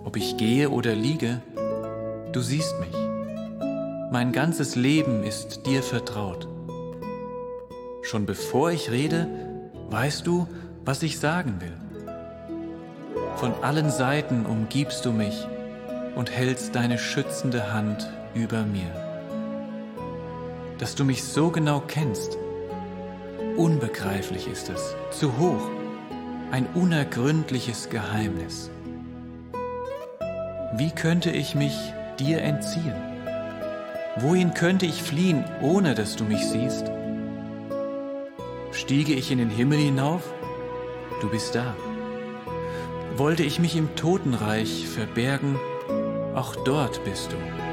ob ich gehe oder liege, du siehst mich. Mein ganzes Leben ist dir vertraut. Schon bevor ich rede, weißt du, was ich sagen will. Von allen Seiten umgibst du mich und hältst deine schützende Hand über mir. Dass du mich so genau kennst, unbegreiflich ist es, zu hoch, ein unergründliches Geheimnis. Wie könnte ich mich dir entziehen? Wohin könnte ich fliehen, ohne dass du mich siehst? Stiege ich in den Himmel hinauf? Du bist da. Wollte ich mich im Totenreich verbergen? Auch dort bist du.